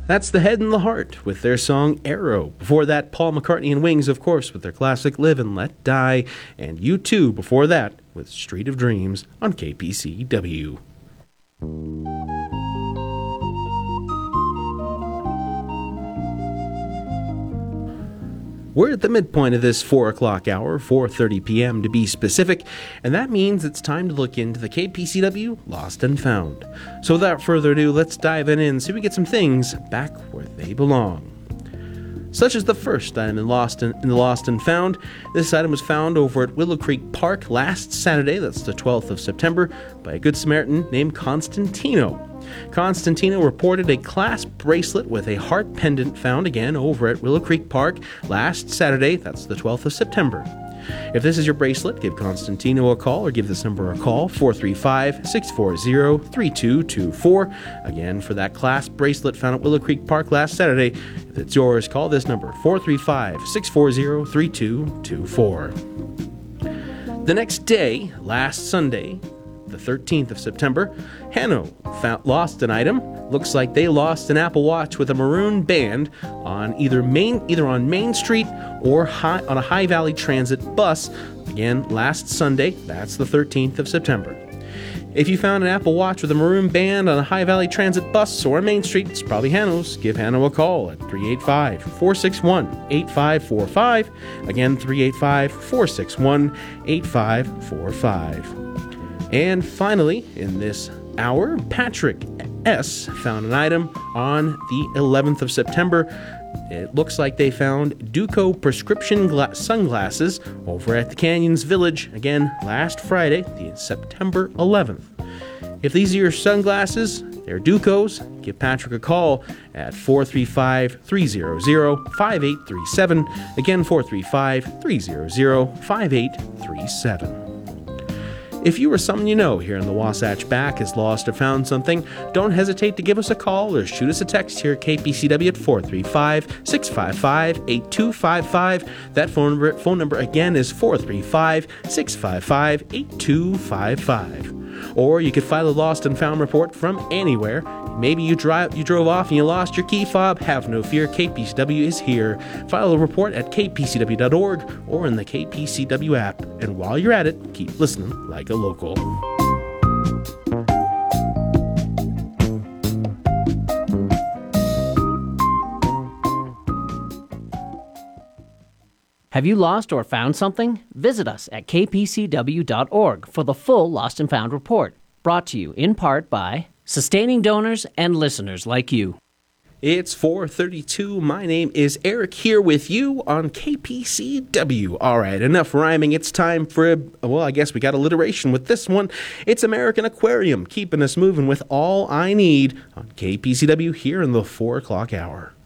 That's The Head and the Heart with their song Arrow. Before that, Paul McCartney and Wings, of course, with their classic Live and Let Die. And U2 before that with Street of Dreams on KPCW. We're at the midpoint of this 4 o'clock hour, 4:30 p.m. to be specific, and that means it's time to look into the KPCW Lost and Found. So without further ado, let's dive in and see if we get some things back where they belong. Such as the first item in the Lost and Found. This item was found over at Willow Creek Park last Saturday, that's the 12th of September, by a good Samaritan named Constantino. Constantino reported a clasp bracelet with a heart pendant found again over at Willow Creek Park last Saturday, that's the 12th of September. If this is your bracelet, give Constantino a call or give this number a call, 435-640-3224. Again, for that clasp bracelet found at Willow Creek Park last Saturday, if it's yours, call this number, 435-640-3224. The next day, last Sunday, the 13th of September, Hanno lost an item. Looks like they lost an Apple Watch with a maroon band on either on Main Street or on a High Valley Transit bus. Again, last Sunday, that's the 13th of September. If you found an Apple Watch with a maroon band on a High Valley Transit bus or Main Street, it's probably Hanno's. Give Hanno a call at 385-461-8545. Again, 385-461-8545. And finally, in this hour, Patrick S. found an item on the 11th of September. It looks like they found Duco prescription sunglasses over at the Canyons Village, again, last Friday, the September 11th. If these are your sunglasses, they're Ducos, give Patrick a call at 435-300-5837. Again, 435-300-5837. If you or someone you know here in the Wasatch Back has lost or found something, don't hesitate to give us a call or shoot us a text here at KPCW at 435-655-8255. That phone number again is 435-655-8255. Or you could file a lost and found report from anywhere. Maybe you drove off and you lost your key fob. Have no fear, KPCW is here. File a report at kpcw.org or in the KPCW app. And while you're at it, keep listening like a local. Have you lost or found something? Visit us at kpcw.org for the full Lost and Found report, brought to you in part by sustaining donors and listeners like you. It's 4:32. My name is Eric here with you on KPCW. All right, enough rhyming. It's time for, I guess we got alliteration with this one. It's American Aquarium, keeping us moving with All I Need on KPCW here in the 4 o'clock hour.